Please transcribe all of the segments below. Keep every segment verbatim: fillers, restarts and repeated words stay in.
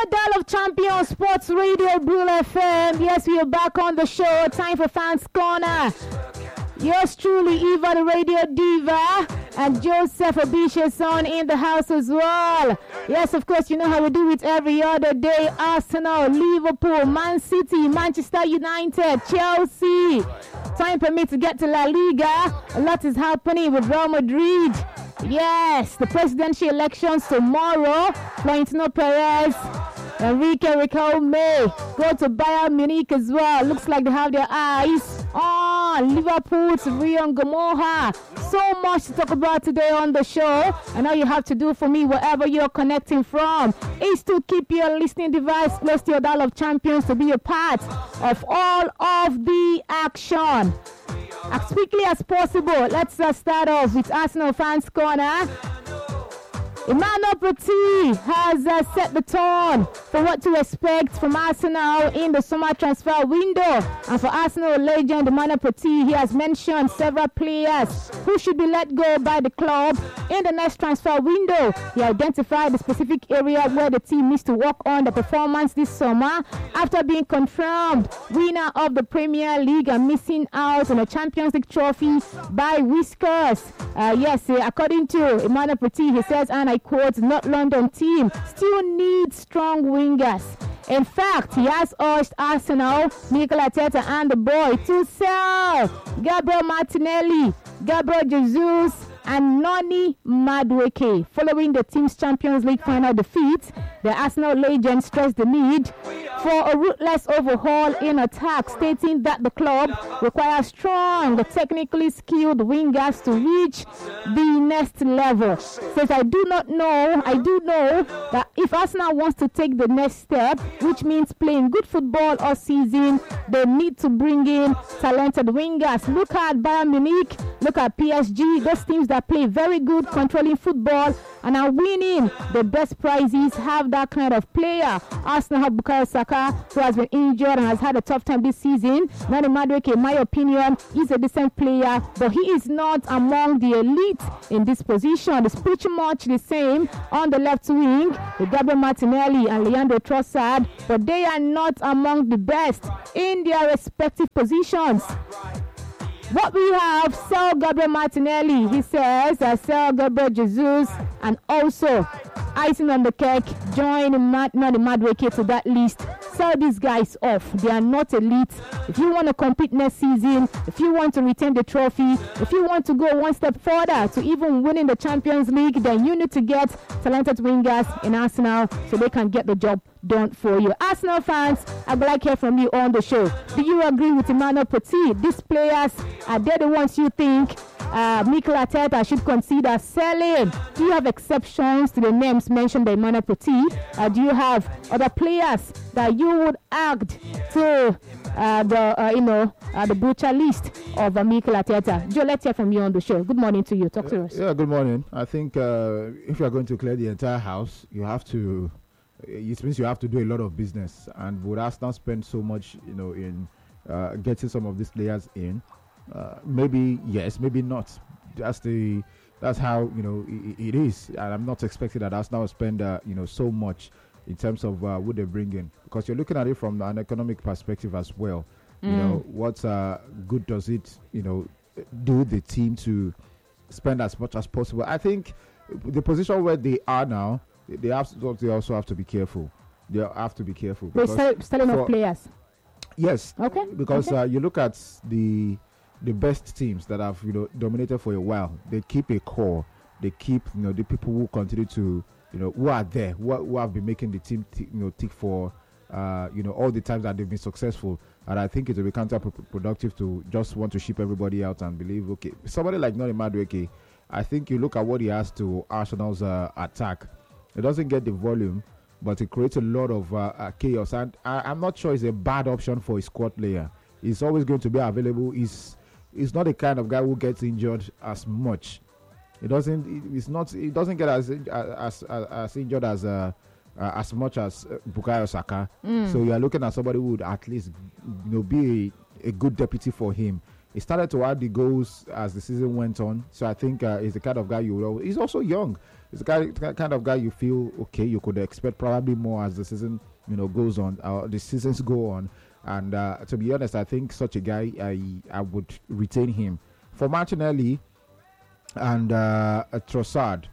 your dial of Champion Sports Radio, Bull F M. Yes, we are back on the show. Time for Fans Corner. Yours truly, Eva the Radio Diva, and Joseph Abishason in the house as well. Yes, of course, you know how we do it every other day. Arsenal, Liverpool, Man City, Manchester United, Chelsea. Time for me to get to La Liga. A lot is happening with Real Madrid. Yes, the presidential elections tomorrow. Florentino Perez, Enrique Riquelme go to Bayern Munich as well. Looks like they have their eyes on Liverpool to Rio Gamoha. So much to talk about today on the show. And all you have to do for me, wherever you're connecting from, is to keep your listening device close to your dial of champions to be a part of all of the action. As quickly as possible, let's uh, start off with Arsenal Fans Corner. Emmanuel Petit has uh, set the tone for what to expect from Arsenal in the summer transfer window. And for Arsenal legend Emmanuel Petit, he has mentioned several players who should be let go by the club in the next transfer window. He identified the specific area where the team needs to work on the performance this summer after being confirmed winner of the Premier League and missing out on a Champions League trophy by whiskers. Uh, yes, uh, according to Emmanuel Petit, he says, and I quote, "Not London team still needs strong wingers." In fact, he has urged Arsenal, Mikel Arteta and the boy to sell Gabriel Martinelli, Gabriel Jesus and Noni Madueke. Following the team's Champions League final defeat, the Arsenal legend stressed the need for a ruthless overhaul in attack, stating that the club requires strong, technically skilled wingers to reach the next level. Says, I do not know, I do know that if Arsenal wants to take the next step, which means playing good football all season, they need to bring in talented wingers. Look at Bayern Munich, look at P S G, those teams that play very good controlling football and are winning the best prizes have that kind of player. Arsenal have Bukayo Saka, who has been injured and has had a tough time this season. Nani Madueke, in my opinion, is a decent player, but he is not among the elite in this position. It's pretty much the same on the left wing with Gabriel Martinelli and Leandro Trossard, but they are not among the best in their respective positions. What we have, sell Gabriel Martinelli, he says, uh, sell Gabriel Jesus, and also icing on the cake, join Mad- Nani Madueke to that list. Sell these guys off. They are not elite. If you want to compete next season, if you want to retain the trophy, if you want to go one step further to even winning the Champions League, then you need to get talented wingers in Arsenal so they can get the job done for you. Arsenal fans, I would like to hear from you on the show. Do you agree with Emmanuel Petit? These players, are they the ones you think uh, Mikel Arteta should consider selling? Do you have exceptions to the names mentioned by Emmanuel Petit? Uh, do you have other players that you would add to uh, the uh, you know uh, the butcher list of uh, Mikel Arteta? Joe, let's hear from you on the show. Good morning to you. Talk to us. Yeah, good morning. I think uh, if you are going to clear the entire house, you have to. It means you have to do a lot of business, and would Arsenal spend so much, you know, in uh, getting some of these players in? Uh, maybe yes, maybe not. That's the that's how you know it, it is, and I'm not expecting that Arsenal will spend uh, you know so much in terms of uh, what they bring in, because you're looking at it from an economic perspective as well. Mm. You know, what uh, good does it you know do the team to spend as much as possible? I think the position where they are now, they have to, they also have to be careful. They have to be careful. They're sell, selling off players. Yes. Okay. Because okay. Uh, you look at the the best teams that have you know dominated for a while. They keep a core. They keep you know the people who continue to you know who are there, who, are, who have been making the team t- you know tick for uh, you know all the times that they've been successful. And I think it will be counterproductive to just want to ship everybody out and believe okay, somebody like Noni Madueke. I think you look at what he has to Arsenal's uh, attack. It doesn't get the volume, but it creates a lot of uh, uh, chaos. And I, I'm not sure it's a bad option for a squad player. He's always going to be available. He's he's not the kind of guy who gets injured as much. It doesn't. It's not. It doesn't get as as as, as injured as uh, uh, as much as uh, Bukayo Saka. Mm. So you are looking at somebody who would at least you know be a, a good deputy for him he started to add the goals as the season went on. So I think uh, he's the kind of guy you will. He's also young. He's the kind kind of guy you feel okay. You could expect probably more as the season you know goes on. Uh, the seasons go on. And uh, to be honest, I think such a guy, I I would retain him. For Martinelli and uh, Trossard,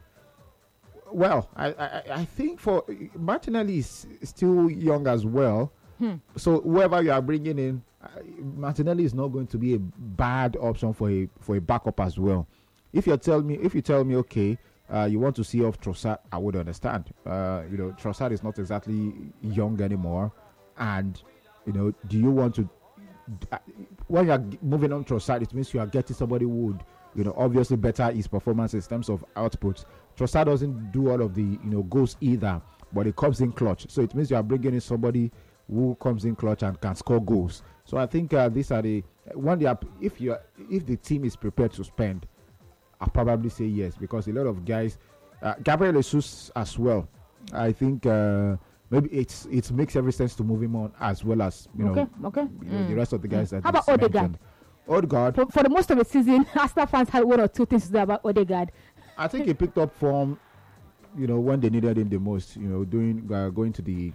well, I, I, I think for Martinelli is still young as well. Hmm. So whoever you are bringing in, uh, Martinelli is not going to be a bad option for a for a backup as well. If you tell me, if you tell me, okay, uh, you want to see off Trossard, I would understand. Uh, you know, Trossard is not exactly young anymore, and you know, do you want to? Uh, when you are moving on Trossard, it means you are getting somebody who would, you know, obviously better his performance in terms of output. Trossard doesn't do all of the, you know, goals either, but it comes in clutch. So it means you are bringing in somebody who comes in clutch and can score goals. So I think uh, these are the one. They are, if you are, if the team is prepared to spend, I'll probably say yes, because a lot of guys, uh, Gabriel Jesus as well. I think. Uh, Maybe it's it makes every sense to move him on as well as you okay, know, okay. You know mm. the rest of the guys. Mm. That How about Odegaard? Odegaard. For, for the most of the season, Arsenal fans had one or two things to say about Odegaard. I think he picked up form, you know, when they needed him the most. You know, doing uh, going to the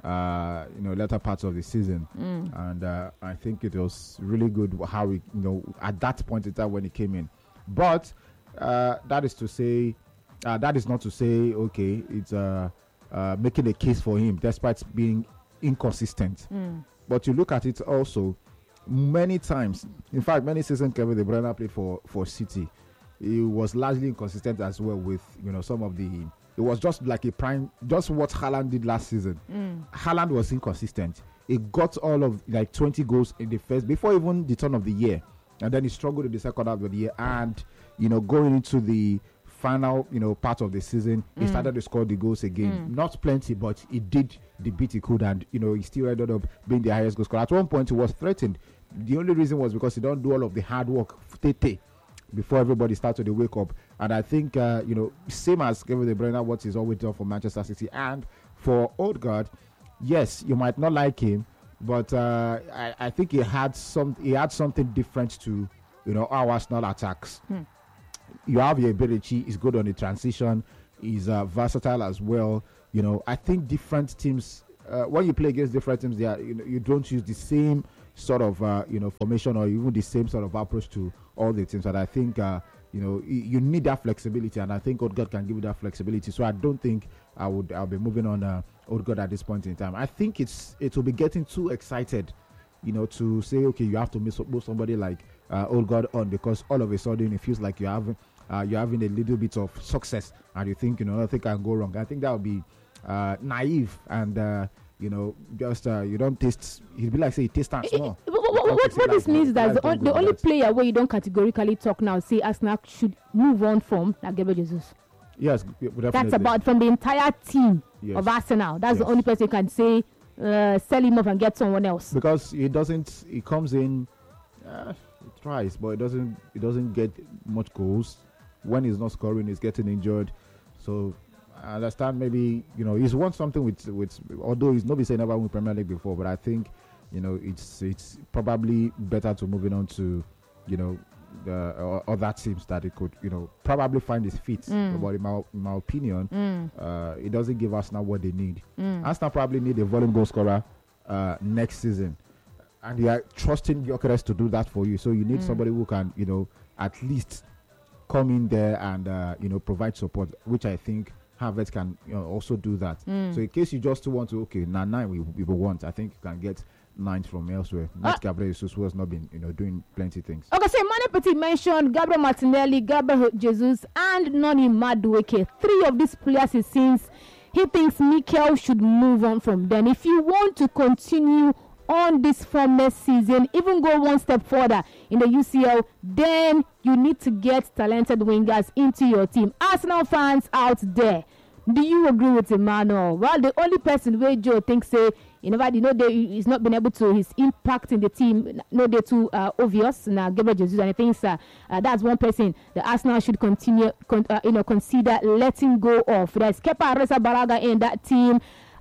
uh, you know latter parts of the season, mm. and uh, I think it was really good how he, you know, at that point in time when he came in. But uh, that is to say, uh, that is not to say okay, it's uh. Uh, making a case for him despite being inconsistent. Mm. But you look at it also, many times, in fact, many seasons Kevin De Bruyne played for, for City. He was largely inconsistent as well with, you know, some of the... It was just like a prime... Just what Haaland did last season. Mm. Haaland was inconsistent. He got all of, like, twenty goals in the first... Before even the turn of the year. And then he struggled in the second half of the year. And, you know, going into the... final, you know, part of the season, mm. he started to score the goals again. Mm. Not plenty, but he did the bit he could, and you know, he still ended up being the highest goal scorer. At one point, he was threatened. The only reason was because he don't do all of the hard work before everybody started to wake up. And I think, uh, you know, same as Kevin De Bruyne, what he's always done for Manchester City and for Odegaard. Yes, you might not like him, but uh, I, I think he had some, he had something different to, you know, our Arsenal attacks. Mm. You have your ability, he's good on the transition, he's uh, versatile as well. You know, I think different teams, uh, when you play against different teams, they are, you know, you don't use the same sort of, uh, you know, formation or even the same sort of approach to all the teams. And I think, uh, you know, you, you need that flexibility, and I think Odegaard can give you that flexibility. So I don't think I would, I'll be moving on uh, Odegaard at this point in time. I think it's, it will be getting too excited, you know, to say, okay, you have to move somebody like uh, Odegaard on, because all of a sudden it feels like you're having uh, you're having a little bit of success and you think, you know, nothing can go wrong. I think that would be uh, naive and uh, you know, just uh, you don't taste. It'd be like say you taste and small. What, what, what, what this means is that the, on, the only player where you don't categorically talk now, say Arsenal should move on from, like Gabriel Jesus. Yes, definitely. That's about from the entire team yes. of Arsenal. That's yes. the only person you can say uh, sell him off and get someone else. Because it doesn't. It comes in, uh, it tries, but it doesn't. It doesn't get much goals. When he's not scoring, he's getting injured. So I understand. Maybe you know he's won something with with. Although he's nobody said never won Premier League before, but I think you know it's it's probably better to moving on to you know. Uh, other teams that it could, you know, probably find his feet. Mm. But in my, in my opinion, mm. uh, it doesn't give Arsenal what they need. Mm. Arsenal probably need a volume goal scorer uh, next season, and you are trusting Gyökeres to do that for you. So you need mm. somebody who can, you know, at least come in there and uh, you know provide support, which I think Havertz can you know, also do that. Mm. So in case you just want to, okay, now nine we we want, I think you can get nine from elsewhere. Not uh, Gabriel Jesus, who has not been, you know, doing plenty of things. Okay, so Mane Petit mentioned Gabriel Martinelli, Gabriel Jesus, and Noni Madueke. Three of these players, it seems, he thinks Mikel should move on from them. If you want to continue on this form next season, even go one step further in the U C L, then you need to get talented wingers into your team. Arsenal fans out there, do you agree with Emmanuel? Well, the only person where Joe thinks say, you know, you know, they, he's not been able to, his impact in the team, no, they're too uh, obvious. Now, Gabriel Jesus, and I think uh, uh, that's one person the Arsenal should continue, con- uh, you know, consider letting go of. There's Kepa Arrizabalaga in that team.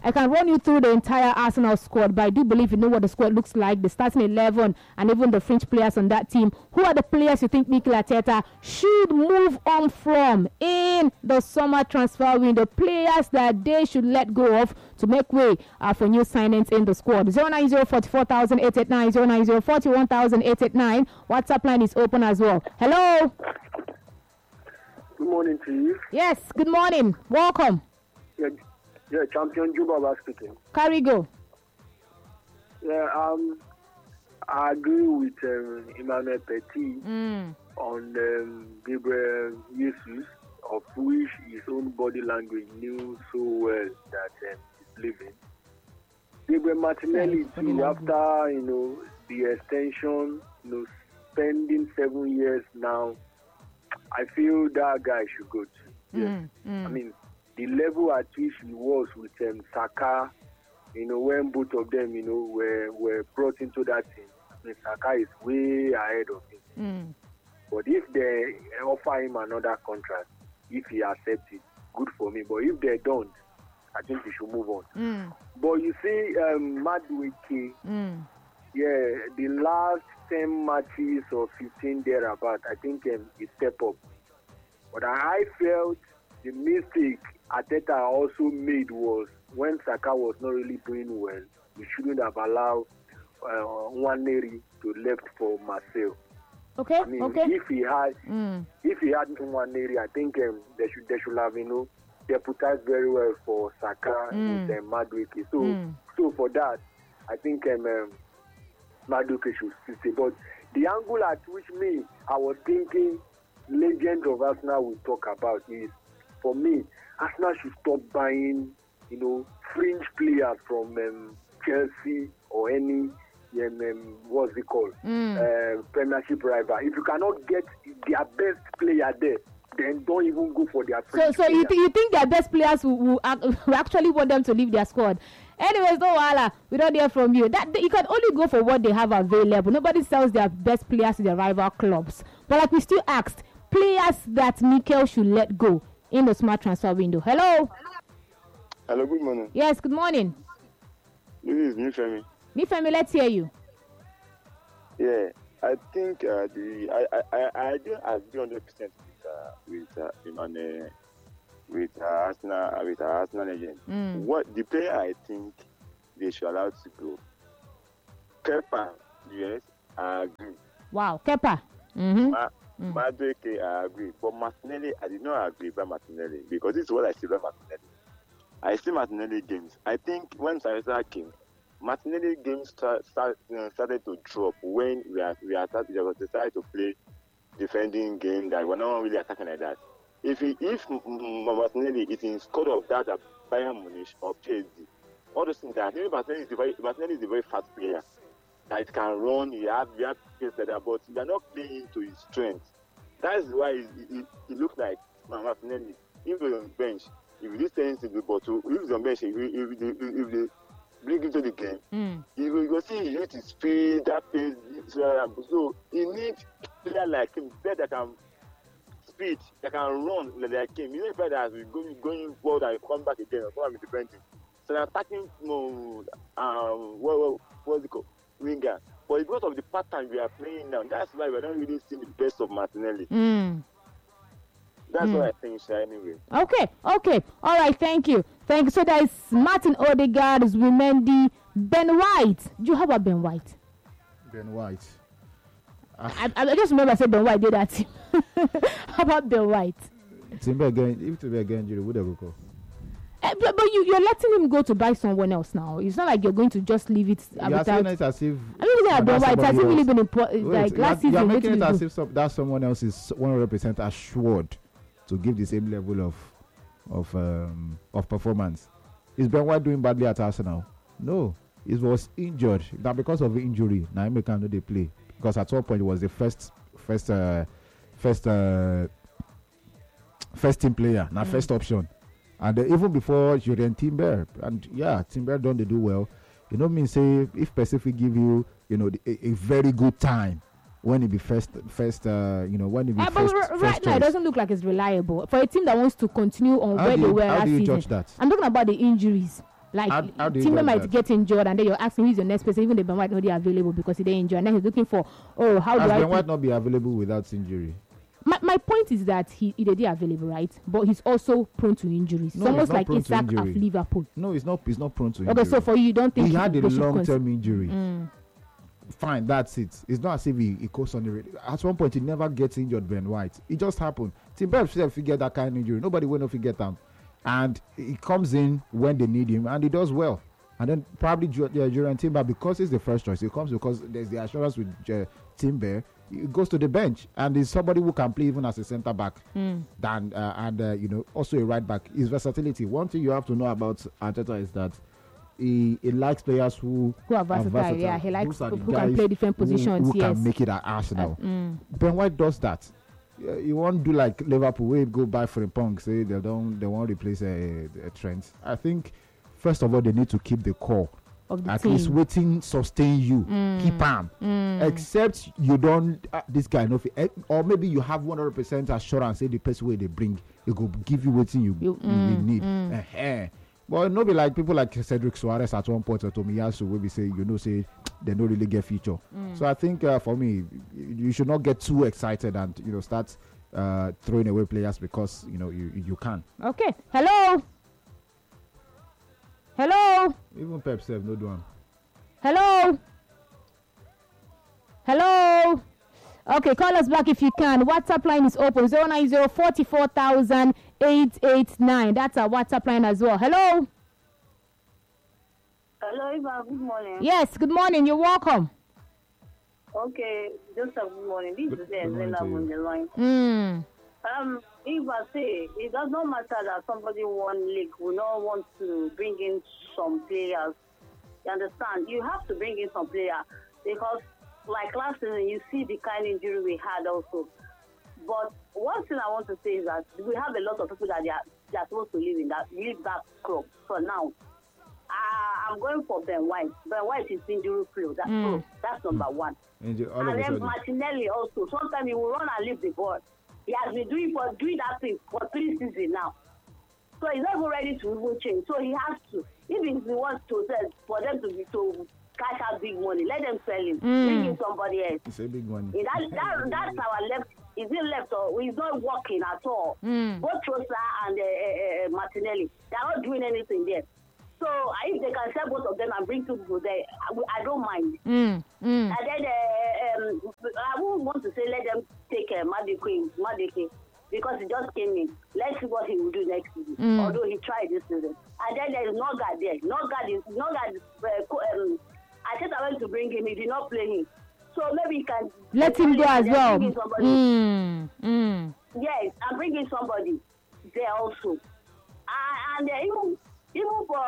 I can run you through the entire Arsenal squad, but I do believe you know what the squad looks like, the starting eleven, and even the fringe players on that team. Who are the players you think Mikel Arteta should move on from in the summer transfer window? Players that they should let go of to make way uh, for new signings in the squad. zero nine zero four four eight eight nine, zero nine zero four one eight eight nine. WhatsApp line is open as well. Hello. Good morning to you. Yes, good morning. Welcome. Yeah, yeah Champion Juba speaking. Carry go. Yeah, um, I agree with um, Emmanuel Petit mm. on um, Gabriel Jesus, of which his own body language knew so well that um, he's leaving. Gabriel Martinelli, yeah, too, after you know the extension, you know, spending seven years now. I feel that guy should go too. Yes. Mm, mm. I mean, the level at which he was with um, Saka, you know, when both of them, you know, were were brought into that team, I mean, Saka is way ahead of him. Mm. But if they offer him another contract, if he accepts it, good for me. But if they don't, I think he should move on. Mm. But you see, um, Madueke, mm. yeah, the last ten matches or fifteen thereabout, I think um, he stepped up. But I felt the mistake Arteta also made was when Saka was not really doing well, he shouldn't have allowed uh, Nwaneri to left for Marseille. Okay. I mean, okay. if he had, mm. if he had Nwaneri, I think um, they should they should have you know deputized very well for Saka mm. and uh, Madueke. So mm. so for that, I think um, um, Madueke should stay. But the angle at which me I was thinking legend of Arsenal will talk about is, for me, Arsenal should stop buying, you know, fringe players from um, Chelsea or any, um, um, what's it called, mm. uh, Premiership rival. If you cannot get their best player there, then don't even go for their fringe So, so you, player. th- you think their best players will, will, uh, will actually want them to leave their squad? Anyways, no wala, we don't hear from you. That you can only go for what they have available. Nobody sells their best players to their rival clubs. But like we still asked, players that Mikel should let go in the smart transfer window. Hello. Hello, good morning. Yes, good morning. This is Mifemi. Mifemi, let's hear you. Yeah, I think uh, the I I I, I don't agree one hundred percent with uh, with uh, Emmanuel, with uh, Arsenal uh, with uh, Arsenal legend. Mm. What the player I think they should allow to go. Kepa, yes, I agree. Wow, Kepa. Mm-hmm. Ma- Mm. Madueke, I agree. But Martinelli, I did not agree about Martinelli because this is what I see about Martinelli. I see Martinelli games. I think when Sarasa came, Martinelli games start, start, you know, started to drop when we are we are started, we decided to play defending game that we're not really attacking like that. If he, if Martinelli is in squad of that at Bayern Munich or P S G, all those things that I think Martinelli is a very Martinelli is a very fast player. That it can run, he have, he have skills like that, but we are not playing to his strength. That is why it, it looks like Martinelli. If he's on bench, if this turns to the bottle, if he's on bench, if, if, if, if they bring him to the game, mm. you will see he use his speed, that pace. So he needs player like him, player that can speed, that can run like him. You know, player that is going going forward and come back again, come back with the bench. So they're attacking, um, um, what, what, what's it called? Winger. But because of the pattern we are playing now, that's why we're not really seeing the best of Martinelli. Mm. That's mm. what I think, Sha, anyway. Okay, okay. All right, thank you. Thank you. So there is Martin Odegaard, Zubimendi, Ben White. Do you have a Ben White? Ben White. I, I just remember I said Ben White did that team. How about Ben White? Timber again, if Timber again, you would have go. Uh, but but you, you're letting him go to buy someone else now. It's not like you're going to just leave it uh, You are without... saying it as if... I mean, yeah, Ben White has really been important. Wait, Like last you season, are making it as good. if some, that someone else is one hundred percent assured to give the same level of of um, of performance. Is Ben White doing badly at Arsenal? No, he was injured. Now because of injury, now he can't do the play because at one point it was the first first uh, first uh, first team player, now mm. first option. And uh, even before Julian Timber, and yeah, Timber don't they do well. You know, mean say if Pacific give you, you know, the, a, a very good time when it be first, first, uh, you know, when it be uh, first. But r- first right now, it doesn't look like it's reliable for a team that wants to continue on how where do they you, were how last do you season. judge that? I'm talking about the injuries. Like How- how do you Timber get might that? get injured, and then you're asking who's your next person. Even the Ben White not available because he didn't injured, and then he's looking for oh how Has do I? Ben put- White not be available without injury? My, my point is that he he did available, right? But he's also prone to injuries. No, it's almost he's not like prone to Isaac of injury. Liverpool. No, he's not. He's not prone to injury. Okay, so for you, you don't think he had a they should cons- long-term injury. Mm. Fine, that's it. It's not as if he, he goes on the radio. At one point, he never gets injured, Ben White. It just happened. Timber himself get that kind of injury. Nobody will not forget him. And he comes in when they need him, and he does well. And then probably Ju- uh, Julian Timber, because he's the first choice, he comes because there's the assurance with uh, Timber. He goes to the bench, and he's somebody who can play even as a centre back, Mm. than uh, and uh, you know also a right back. His versatility. One thing you have to know about Arteta is that he, he likes players who Who are versatile, yeah. He likes Those are people the who can guys play different who- positions, Who, yes. can make it at Arsenal. Uh, mm. Ben White does that. Uh, you won't do like Liverpool, where you go buy Frimpong, say they don't, they won't replace a, a Trent. I think first of all they need to keep the core. Of the At team. least waiting sustain you, Mm. keep him. Mm. Except you don't uh, this guy no fit, eh, or maybe you have one hundred percent assurance say the person way they bring it go give you waiting you, You- you, mm, you need. mm. Eh-heh. But no be like people like Cedric Suarez at one point or Tomiyasu where we say you know say they don't really get feature. Mm. So I think uh, for me you, you should not get too excited and you know start uh, throwing away players because you know you you can. Okay. Hello. Hello. Even Pep said no do one. Hello. Hello. Okay, call us back if you can. WhatsApp line is open zero nine zero forty-four thousand eight eight nine. That's our WhatsApp line as well. Hello. Hello, Eva. Good morning. Yes. Good morning. You're welcome. Okay, just a good morning. This Good- is good morning Zena to you. on the line. Mm. Um, Eva say it does not matter that somebody won league will not want to bring in some players. You understand? You have to bring in some players because, like last season, you see the kind of injury we had also. But one thing I want to say is that we have a lot of people that they are, they are supposed to live in that leave that club for now. Uh, I'm going for Ben White. Ben White is injury free. That's Mm. proof. That's number one. And you- all of And a then sudden, Martinelli also. Sometimes he will run and leave the ball. He has been doing for doing that thing for three seasons now. So he's not even ready to even change. So he has to. If he wants to sell for them to be to cash out big money, let them sell him. Mm. Bring in somebody else. it's a big one. Eh, That, that, that's our left. Is it left or he's not working at all? Mm. Both Trossard and uh, uh, uh, Martinelli, they are not doing anything there. So uh, if they can sell both of them and bring two people there, I, I don't mind. Mm. Mm. And then uh, um, I wouldn't want to say let them take uh, Madike, Madike because he just came in. Let's see what he will do next season. Mm. Although he tried this season. And then there is Nogard there. Nogard is Nogard. Is, uh, co- um, I said I went to bring him. He did not play him. So maybe he can Let him go as then well. bring in somebody. Mm. Mm. Yes, I'm bringing somebody there also. Uh, and uh, even even for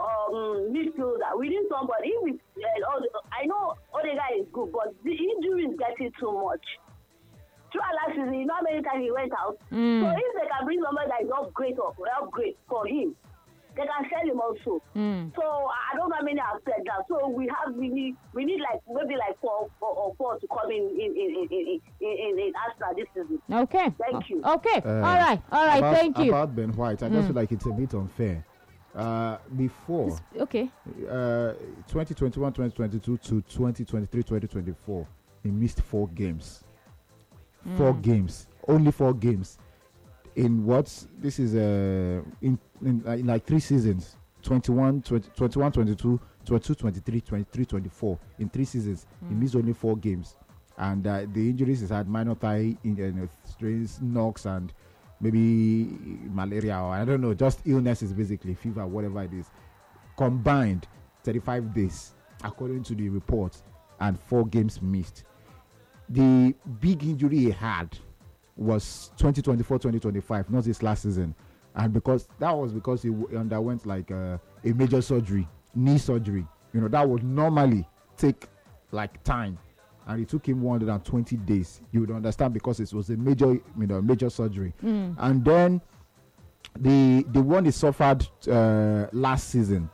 um, midfielder, we need somebody. If it's, uh, all the- I know Odegaard is good, but the injury is getting too much. Throughout last season, you know how many times he went out. Mm. So if they can bring somebody that is upgrade or upgrade for him, they can sell him also. Mm. So I don't know how many have said that. So we have we need we need like maybe like four or, or four to come in in in in in, in, in Arsenal this season. Okay. Thank you. Okay. Uh, all right. All right. about, Thank you. About Ben White, I just Mm. feel like it's a bit unfair. Uh, before Okay. uh, twenty twenty-one twenty twenty-two to twenty twenty-three twenty twenty-four, he missed four games. Four Mm. games, only four games. In what this is uh, in, in, uh, in like three seasons, twenty-one, twenty, twenty-one, twenty-two, twenty-two, twenty-three, twenty-three, twenty-four. In three seasons, he Mm. missed only four games, and uh, the injuries is had minor thigh in, uh, strains, knocks, and maybe malaria or I don't know, just illnesses basically, fever, whatever it is. Combined, thirty-five days, according to the report, and four games missed. The big injury he had was twenty twenty-four twenty twenty-five, not this last season, and because that was because he w- underwent like uh, a major surgery, knee surgery. You know that would normally take like time, and it took him one hundred twenty days. You would understand because it was a major, you know, major surgery. Mm. And then the the one he suffered uh, last season,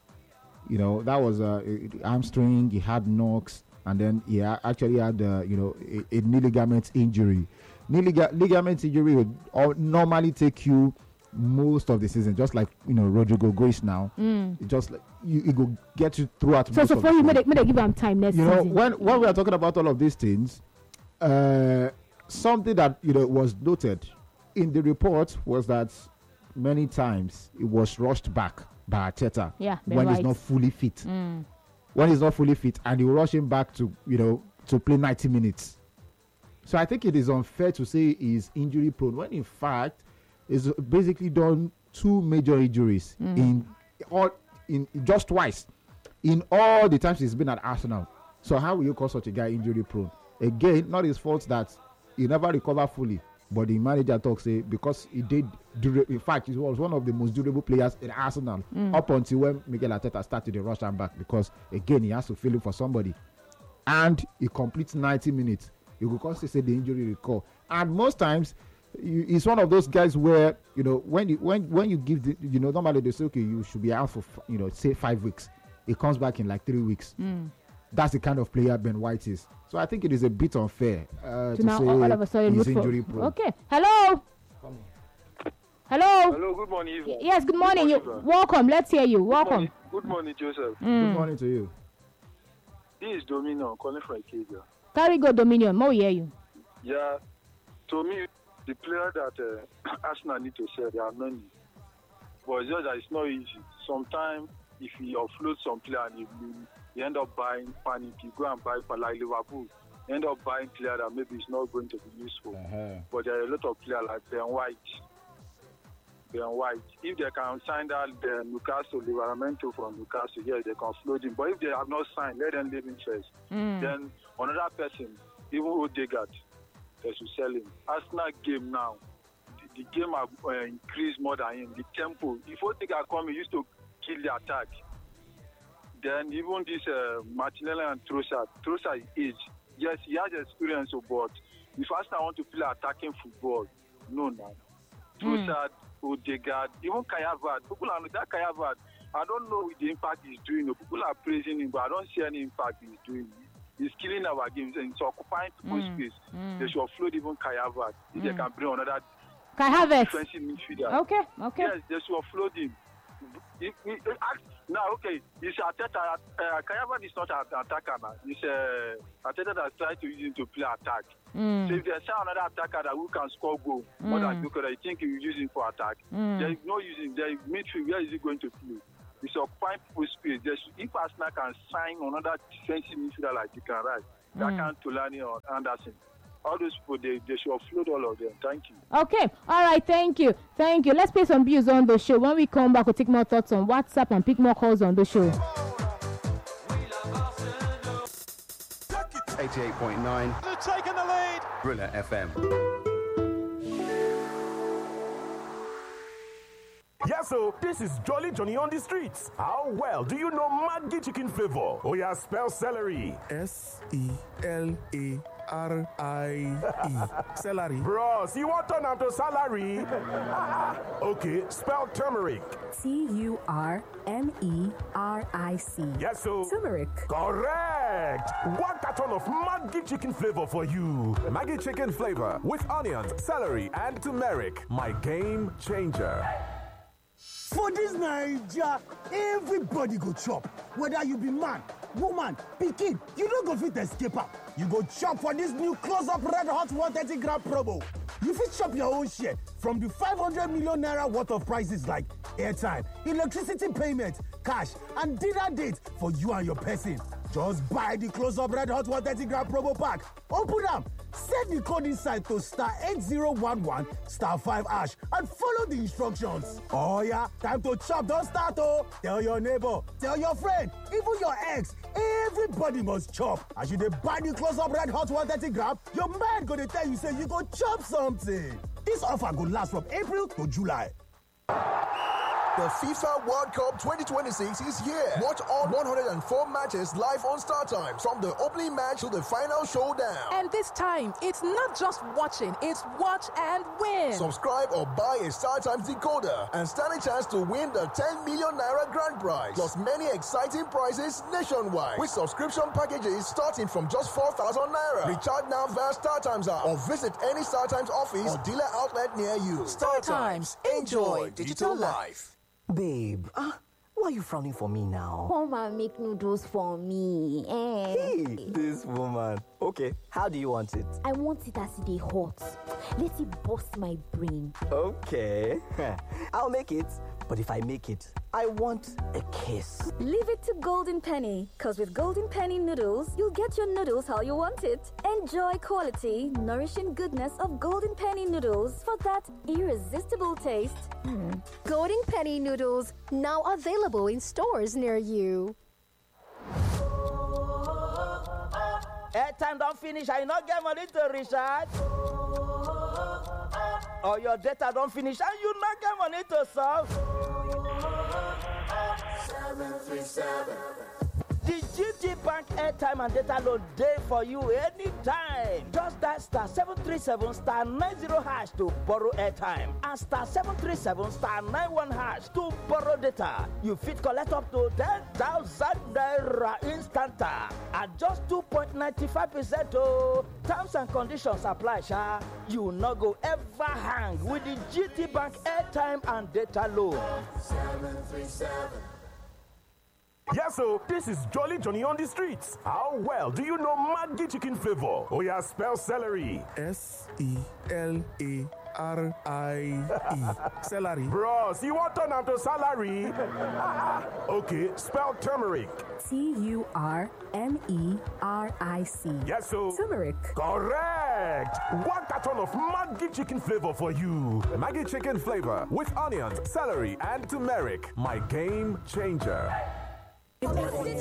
you know, that was uh, a- a hamstring. He had knocks, and then he a- actually had uh, you know a, a knee ligament injury. Knee liga- ligament injury would all normally take you most of the season, just like you know Rodrigo Goes now. Mm. It just like you, it go get you throughout. So, most so of for the you, season. may they, may they give him time next You know, season? when when we are talking about all of these things, uh, something that you know was noted in the report was that many times it was rushed back by Arteta Yeah, when right. he's not fully fit. Mm. When he's not fully fit, and you rush him back to you know to play ninety minutes. So I think it is unfair to say he's injury prone when in fact he's basically done two major injuries Mm. in all in just twice in all the times he's been at Arsenal. So how will you call such a guy injury prone? Again, not his fault that he never recovered fully, but the manager talks say because he did dura- in fact he was one of the most durable players in Arsenal Mm. up until when Mikel Arteta started to rush him back, because again he has to fill in for somebody, and he completes ninety minutes. You could constantly say the injury recall, and most times you, he's one of those guys where you know when you when when you give the, you know normally they say okay you should be out for f- you know say five weeks, he comes back in like three weeks. Mm. That's the kind of player Ben White is. So I think it is a bit unfair uh, So to now say all of a sudden he's root for- injury prone. Okay. Hello. Hello. Hello, good morning, Eva. Y- Yes. Good morning. Good You, morning, welcome. Let's hear you. Good Welcome. morning, good morning, Joseph. Good Mm. morning to you. This is Domino calling from Ikeja. Carry go Dominion. More hear you. Yeah, to me, the player that uh, Arsenal need to sell, there are many. But it's just that it's not easy. Sometimes, if you offload some player and you, you end up buying panic, you go and buy for like Liverpool, you end up buying player that maybe is not going to be useful. Uh-huh. But there are a lot of players like Ben White. Ben White. If they can sign that the Newcastle, Livramento from Newcastle, yes, they can float him. But if they have not signed, let them leave him first. Mm. Then another person, even Odegaard, they should sell him. Arsenal game now, the, the game have uh, increased more than him. The tempo. If Odegaard come, he used to kill the attack. Then even this uh, Martinelli and Trossard, Trossard is age. Yes, he has experience, but if Arsenal want to play attacking football, no, no. Trossard, Odegaard, even Kai Havertz. People are that Kai Havertz. I don't know the impact he's doing. People are praising him, but I don't see any impact he's doing. He's killing our games and it's occupying people's Mm. space. Mm. They should offload even Kai Havertz. If they Mm. can bring another Kai Havertz. defensive midfielder. Okay. Okay. Yes, they should offload him. If, if, if, now, okay, it's Arteta. Uh, Kai Havertz is not an attacker now. It's uh, Arteta that tries to use him to play attack. Mm. So if there's another attacker that who can score goal, more than Joker, I think you use him for attack. Mm. There is no using. There is midfield. Where is he going to play? It's occupying people's space. There's, if Arsenal can sign another defensive midfielder like Declan Rice, Mm. that can Tulani or Anderson, all those people, they, they should offload all of them. Thank you. Okay. All right. Thank you. Thank you. Let's pay some bills on the show. When we come back, we'll take more thoughts on WhatsApp and pick more calls on the show. eighty-eight point nine. They've taken the lead. Brilla F M. Yes, so this is Jolly Johnny on the streets. How well do you know Maggi chicken flavor? Oh yeah, spell celery. S E L A R I E. Celery. Bros, you want turn am to salary? Okay, spell turmeric. T U R M E R I C. Yes, so Turmeric. correct. One carton of Maggi chicken flavor for you. Maggi chicken flavor with onions, celery, and turmeric. My game changer. For this Naija, everybody go chop. Whether you be man, woman, pikin, you no go fit escape am. You go chop for this new close-up red hot one thirty gram promo. You fit chop your own share from the five hundred million naira worth of prices like airtime, electricity payment, cash, and dinner date for you and your person. Just buy the close-up red hot one thirty gram promo pack. Open am, set the code inside to star eight zero one one star five hash and follow the instructions. Oh yeah, time to chop, don't start oh. Tell your neighbor, tell your friend, even your ex, everybody must chop. As you dey buy the close-up red hot one thirty gram, your mind go dey tell you say you go chop something. This offer go last from April to July. The FIFA World Cup twenty twenty-six is here. Watch all one hundred four matches live on Star Times, from the opening match to the final showdown. And this time, it's not just watching, it's watch and win. Subscribe or buy a Star Times decoder and stand a chance to win the ten million naira grand prize, plus many exciting prizes nationwide with subscription packages starting from just four thousand naira. Recharge now via Star Times app or visit any Star Times office or dealer outlet near you. Star Times, enjoy digital life. Babe, uh, why are you frowning for me now? Come and make noodles for me. Eh? Hey, this woman. Okay, how do you want it? I want it as it is hot. Let it bust my brain. Okay, I'll make it. But if I make it, I want a kiss. Leave it to Golden Penny, because with Golden Penny noodles, you'll get your noodles how you want it. Enjoy quality, nourishing goodness of Golden Penny noodles for that irresistible taste. Mm. Golden Penny noodles, now available in stores near you. Airtime don't finish, I not get money to recharge. Or your data don't finish and you not get money to solve. seven three seven. The G T Bank airtime and data load day for you anytime. Just that star seven three seven star nine zero hash to borrow airtime and star seven three seven star nine one hash to borrow data. You fit collect up to ten thousand naira instant at just two point nine five percent. Oh, terms and conditions apply, sha. You no go ever hang with the G T Bank airtime and data load. seven three seven. Yes, so this is Jolly Johnny on the streets. How well do you know Maggi chicken flavor? Oh yeah, spell celery. S E L A R I E. Celery. Bros, you want to turn to salary? Okay, spell turmeric. T U R M E R I C. Yes, so. Turmeric. Correct. One carton of Maggi chicken flavor for you. Maggi chicken flavor with onions, celery, and turmeric. My game changer. Calm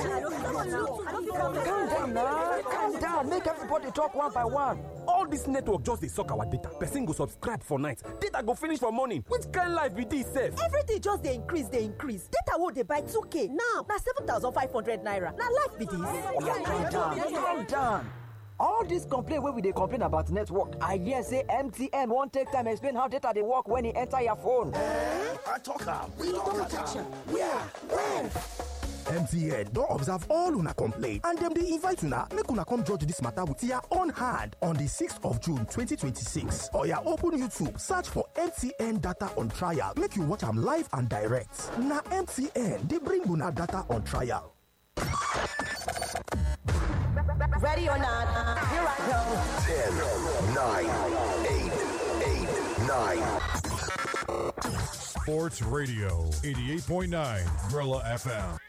down now, calm down. Make everybody talk one by one. All this network just dey suck our data. Person go subscribe for night, data go finish for morning. Which kind life be this sef? Everything just dey increase, dey increase. Data wey dey buy two k now na seven thousand five hundred naira. Na life be this. Yeah, calm down, calm down. All this complaint wey we dey complain about network, I hear say M T N wan take time explain how data dey work when e enter your phone. Eh? I talk am. We don catch am. Where? When? M T N don observe all una complaint and dem dey invite una make una come judge dis matter with your own hand on di sixth of June twenty twenty-six. Oya open YouTube, search for M T N data on trial make you watch am live and direct. Na M T N dey bring una data on trial. Ready or not, here I ten, nine, eight, eight, nine. Sports Radio, eighty-eight point nine, Gorilla F M.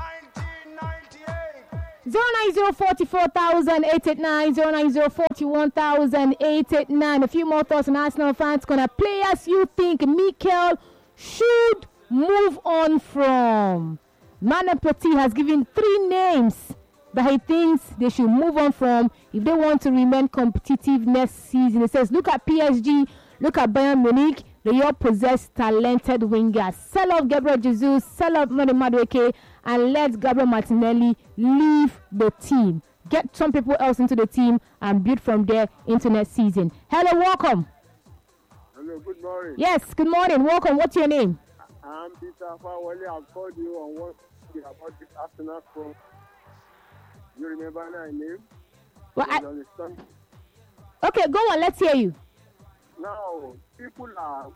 zero nine zero forty-four thousand eight eight nine, zero nine zero forty-one thousand eight eight nine. A few more thoughts on Arsenal fans. Gonna players you think Mikel should move on from? Manuel Petit has given three names that he thinks they should move on from if they want to remain competitive next season. He says, look at P S G, look at Bayern Munich. They all possess talented wingers. Sell off Gabriel Jesus, sell off Noni Madueke, and let Gabriel Martinelli leave the team. Get some people else into the team and build from there into next season. Hello, welcome. Hello, good morning. Yes, good morning. Welcome. What's your name? I'm Peter Fawali. I've called you on what about this Arsenal from. You remember my name? Well, I... Okay, go on. Let's hear you. Now, people are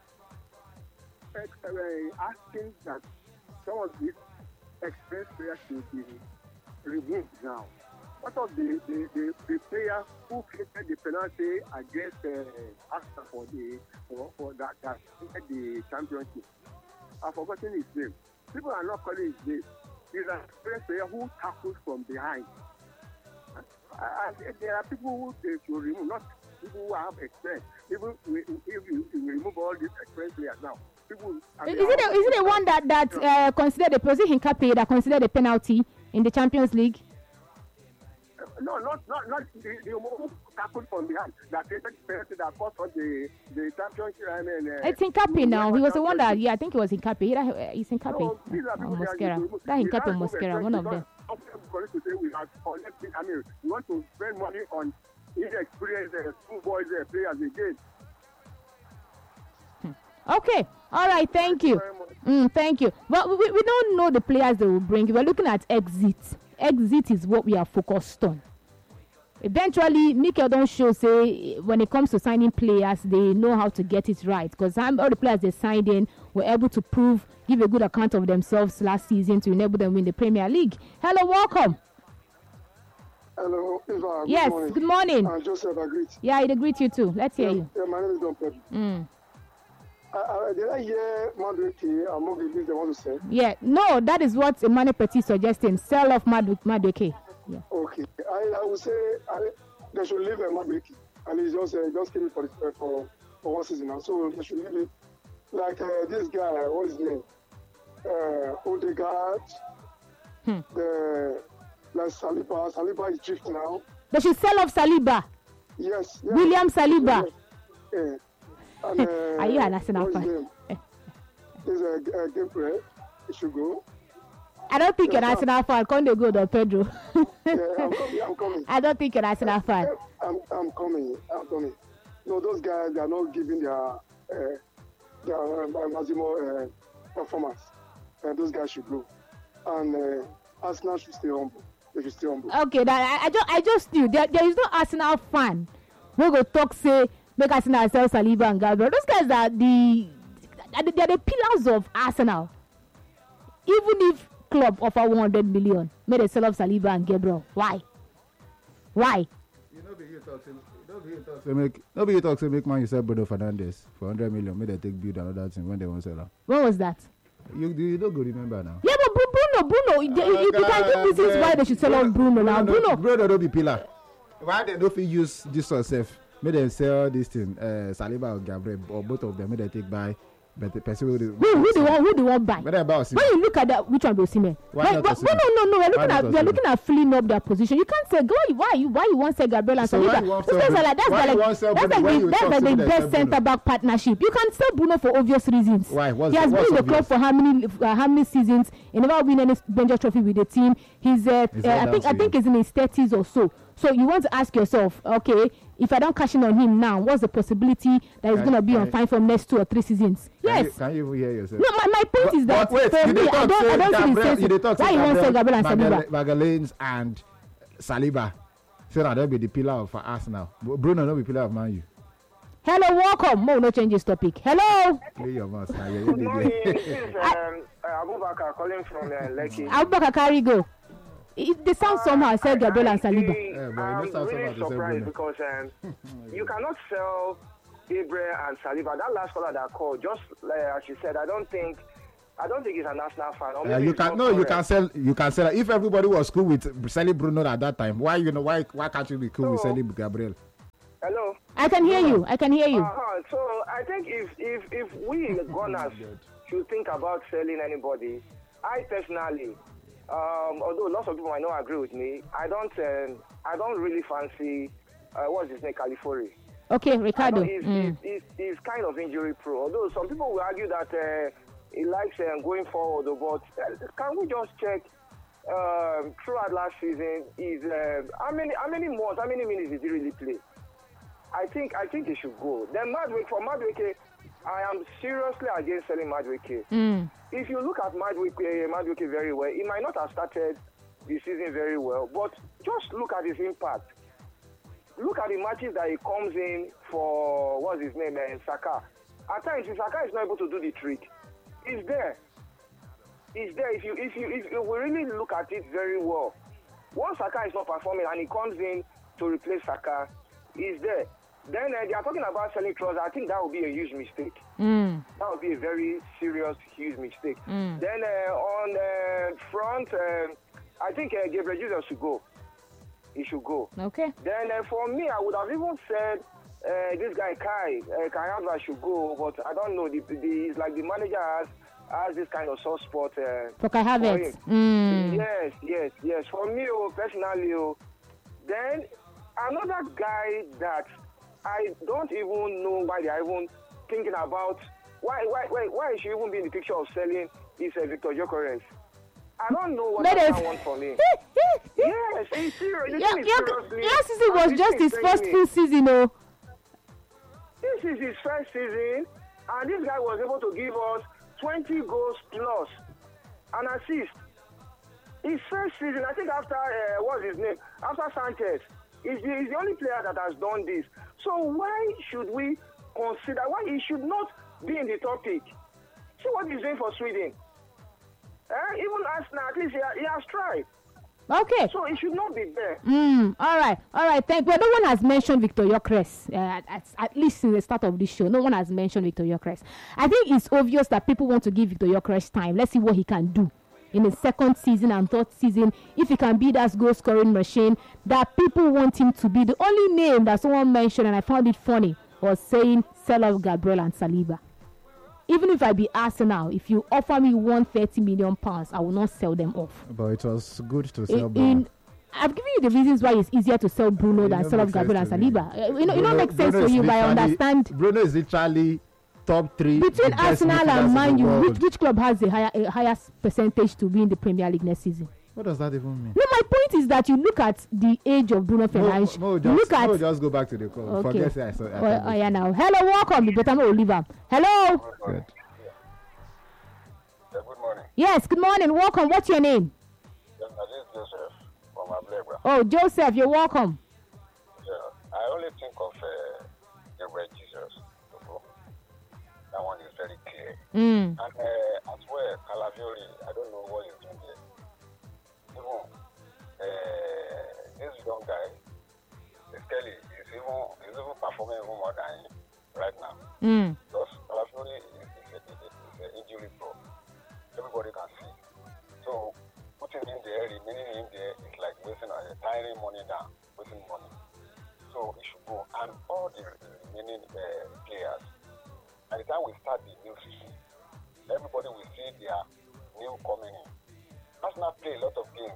asking that some of these experienced players should be removed now. What of the, the, the, the player who created the penalty against uh, Arsenal for the for, for that that the championship? I've forgotten his name. People are not calling his name. He's an experienced player who tackles from behind. And there are people who they should remove, not people who have experience. Even if you remove all these experienced players now, people. Is it the, is it the one that that uh, considered the position Hincapié that considered the penalty in the Champions League? Uh, no, not not not the, the who tackled from behind that created the penalty that cost us the the championship. I mean, uh, It's Hincapié now. He was the one that, yeah, I think it was Hincapié. Either he's Hincapié So, these are or people that Mosquera. you- That we Hincapié or have to Mosquera, respect one of because them. often we to say we are collecting. I mean, we want to spend money on inexperienced uh, schoolboys uh, players again. Okay. All right. Thank you. Mm, thank you. Well, we, we don't know the players they will bring. We're looking at exit. Exit is what we are focused on. Eventually, Mikel don't show say when it comes to signing players, they know how to get it right. Because all the players they signed in were able to prove, give a good account of themselves last season to enable them win the Premier League. Hello, welcome. Hello, Eva. Good Yes, morning. good morning. Uh, Joseph, I greet. Yeah, I greet you too. Let's hear yeah, you. Yeah, my name is Don Pedro. Mm. I, I, did I hear Madueke among the things they want to say? Yeah, no, that is what Emmanuel Petit is suggesting. Sell off Mad- Madueke. Yeah. Okay. I, I would say I, they should leave uh, Madueke. And he just, uh, just came in for, the, uh, for, for one season now. So they should leave it. Like uh, this guy, what is his name? Uh, Odegaard. Hmm. The, like Saliba. Saliba is drift now. They should sell off Saliba. Yes. yes. William Saliba. Yeah. And, uh, Are you an Arsenal what is his fan? name? There's a, a Gabriel. He should go. I don't think Yeah, you're an Arsenal fan. Can't they go, Don Pedro? Yeah, I'm coming. I'm coming. I don't think you're an Arsenal fan. I'm, I'm coming. I'm coming. No, those guys, they are not giving their uh, their uh, maximum uh, performance. And those guys should go. And uh, Arsenal should stay humble. They should stay humble. Okay, that, I, I just I just knew there, there is no Arsenal fan who go talk say make Arsenal sell Saliba and Gabriel. Those guys are the they are the pillars of Arsenal. Even if club offer one hundred million, may they sell off Saliba and Gabriel. Why? Why? You know, be you talk say, don't be you talk say make, don't be you talk say make man yourself Bruno Fernandes for hundred million. May they take build another thing when they want sell am. When was that? You you don't go remember now. Yeah, but Bruno, Bruno, you, you, you can give reasons why they should sell off Bruno now. Bruno, Bruno don't be pillar. Why they don't fit use this yourself? May they sell this thing, uh, Saliba or Gabriel or both of them. May they take buy, but the person who who who the one who the one buy? May they buy Osimhen. When you look at that, which one be Osimhen? Why When- not when- Osimhen? No, no, no, no. We're Why looking not at we're Osimhen? looking at filling up their position. You can't say, go. Why you why you want to say Gabriel and So why Saliba? you want Those sell guys are like that's Bruno? Why like you want sell that's Bruno? like When the, you that's talk like to the me, they sell best Bruno. centre back partnership. You can sell Bruno for obvious reasons. Why? What's- he has what's been in the obvious? club for how many uh, how many seasons? He never win any Benja Trophy with the team. He's uh, He's uh, not I down think to I you. think he's in his thirties or so. So you want to ask yourself, okay, if I don't cash in on him now, what's the possibility that he's Can- going to be can- on fine for next two or three seasons? Can Yes. you, can you even hear yourself? No, my, my point But- is that but wait, for you me, dey I talk don't, I say don't see the Gabriel- sense. you dey talk Why say you want to say Gabriel and Saliba? Magalhaes and Saliba. So now they'll be the pillar of Arsenal. Bruno no be pillar of Man U. Hello, welcome. Mo, no change this topic. Hello. Play your mouth. Now, yeah, Good you morning. did This is um, uh, Abubakar calling from uh, Lekki. Abubakar carry go. It, they sound somehow said Gabriel and Saliba. I'm really surprised because um, you cannot sell Gabriel and Saliba. That last caller that called, just like as she said, I don't think, I don't think he's a national fan. Or Uh, maybe you he's can not no, you correct. can sell. You can sell. If everybody was cool with selling Bruno at that time, why you know why why can't you be cool with So- selling Gabriel? Hello. I can hear you. I can hear you. Uh-huh. So I think if if if we Gunners should think about selling anybody, I personally, um, although lots of people might not agree with me, I don't um, I don't really fancy uh, what's his name, Califori. Okay, I know Ricardo. He's, Mm. he's, he's, he's kind of injury pro. Although some people will argue that uh, he likes uh, going forward, but uh, can we just check um, throughout last season? Is uh, how many how many months, how many minutes did he really play? I think I think he should go. Then Madwike for Madwike, I am seriously against selling Madwike. Mm. If you look at Madwike, uh, Madwike very well, he might not have started the season very well, but just look at his impact. Look at the matches that he comes in for, what's his name, uh, Saka. At times, if Saka is not able to do the trick, he's there. He's there. If you if you if you really look at it very well, once Saka is not performing and he comes in to replace Saka, he's there. Then uh, they are talking about selling trousers. I think that would be a huge mistake. Mm. That would be a very serious, huge mistake. Mm. Then uh, on the front, um I think uh, Gabriel Jesus should go. He should go. Okay. Then uh, for me, I would have even said uh, this guy Kai, uh, Kai Havertz should go, but I don't know. The, the, it's like the manager has has this kind of soft spot. Uh, For Kai Havertz. him. Mm. Yes, yes, yes. For me, oh, personally, oh, then another guy that I don't even know why they are even thinking about why why why why should even be in the picture of selling is uh, Victor Gyökeres. I don't know what that one for me. Yes, he's serious. Yeah, yeah, last season was just his first full season, oh. This is his first season, and this guy was able to give us twenty goals plus an assist. His first season, I think after, uh, what's his name? After Sanchez, he's the, he's the only player that has done this. So why should we consider, why he should not be in the topic? See what he's doing for Sweden. Uh, even Arsenal, at least he, ha- he has tried. Okay. So it should not be there. Mm, all right, all right. Thank you. Well, no one has mentioned Victor Gyökeres, uh, at, at least since the start of this show. No one has mentioned Victor Gyökeres. I think it's obvious that people want to give Victor Gyökeres time. Let's see what he can do in his second season and third season. If he can be that goal scoring machine that people want him to be. The only name that someone mentioned, and I found it funny, was saying sell off Gabriel and Saliba. Even if I be Arsenal, if you offer me one hundred thirty million pounds, I will not sell them off. But it was good to sell in, in, I've given you the reasons why it's easier to sell Bruno than sell off Gabriel and Saliba. Uh, you know, it don't make sense for you, but I understand. Bruno is literally top three. Between Arsenal and Man U, which, which club has a higher a higher percentage to win the Premier League next season? What does that even mean? No, my point is that you look at the age of Bruno Fernandes. No, no, just, you look at. No, just go back to the call. Okay. Forget I saw. I well, oh yeah, now. Hello, welcome. The better Oliver. Hello. Good. Yeah, good morning. Yes, good morning. Welcome. What's your name? Yeah, this is Joseph from Ablebra. Oh, Joseph, you're welcome. Yeah, I only think of uh, Gabriel Jesus. That one is very clear. Mm. And uh, as well, Calafiori, I don't know what he's doing there. Even uh, this young guy, Kelly, is even is even performing even more than him right now. Mm. Because Calafiori is, is, is, is an injury pro. Everybody can see. So putting him there, remaining him there is like wasting uh, tiring money down, wasting money. So it should go. And all the remaining uh, players, by the time we start the new season, everybody will see their new coming in. Arsenal play a lot of games.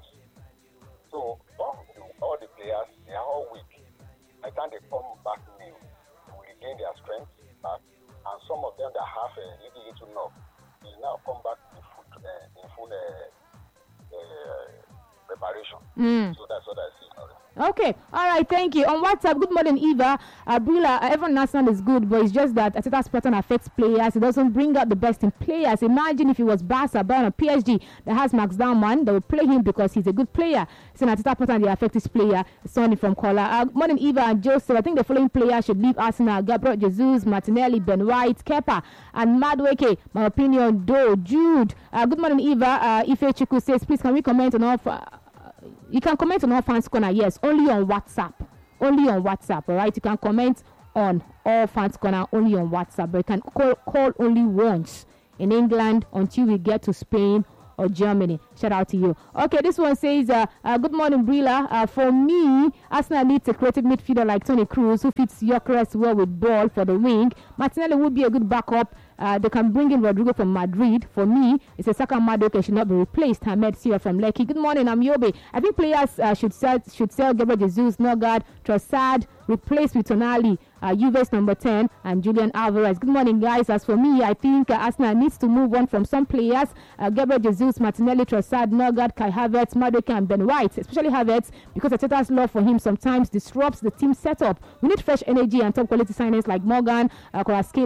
So all the, all the players, they are all weak. By the time they come back new, they will regain their strength back. And some of them that have a little, little knock, will now come back in full, uh, in full uh, uh, preparation. Mm. So that's what I see. Okay, all right, thank you. On WhatsApp, good morning, Eva. Abdullah, uh, everyone national is good, but it's just that Ateta's pattern affects players. It doesn't bring out the best in players. Imagine if it was Barca, Bayern, or P S G that has Max Dowman, they will play him because he's a good player. So Ateta pattern, they affect his player. Sonny from Kola. Uh, good morning, Eva and Joseph. I think the following players should leave Arsenal: Gabriel Jesus, Martinelli, Ben White, Kepa, and Madueke. My opinion, Do, Jude. Uh, good morning, Eva. Uh, Ife Chiku says, please, can we comment on all... Uh, You can comment on all fans corner, yes, only on WhatsApp. Only on WhatsApp, all right? You can comment on all fans corner only on WhatsApp, but you can call, call only once in England until we get to Spain or Germany. Shout out to you. Okay, this one says, uh, uh, good morning, Brilla. Uh, for me, Arsenal needs a creative midfielder like Toni Kroos who fits Gyökeres well with ball for the wing. Martinelli would be a good backup. Uh, they can bring in Rodrigo from Madrid. For me, it's a second Madueke should not be replaced. Hamed Sierra from Lekki. Good morning, I'm Yobe. I think players uh, should sell should sell Gabriel Jesus, Nogard, Trossard, replace with Tonali, uh, Juve's number ten, and Julian Alvarez. Good morning, guys. As for me, I think uh, Arsenal needs to move on from some players. Uh, Gabriel Jesus, Martinelli, Trossard, Nogard, Kai Havertz, Madueke, and Ben White, especially Havertz, because Ateta's love for him sometimes disrupts the team setup. We need fresh energy and top quality signings like Morgan, uh, Kowalski,